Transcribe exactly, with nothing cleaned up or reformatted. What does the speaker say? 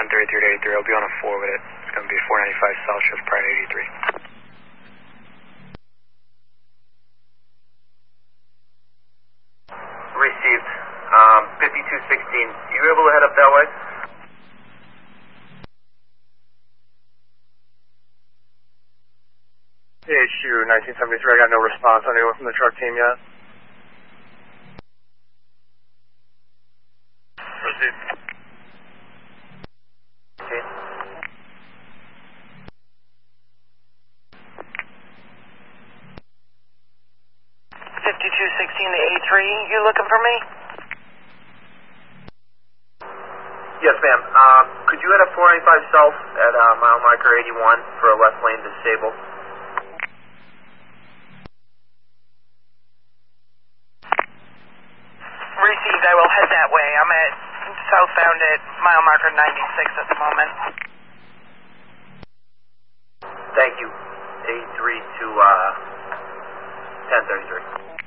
ten thirty-three to eighty-three. I'll be on a four with it. It's going to be four ninety-five south, just prior to eighty-three. Received. Um, fifty-two sixteen. You able to head up that way? H U nineteen seventy-three, I got no response. Anyone from the truck team yet? Proceed. Okay. fifty-two sixteen to A three, you looking for me? Yes, ma'am. Um, could you head up four ninety-five south at uh, mile marker eighty-one for a left lane disable? Received, I will head that way. I'm at southbound at mile marker ninety-six at the moment. Thank you. eighty-three to uh, ten thirty-three.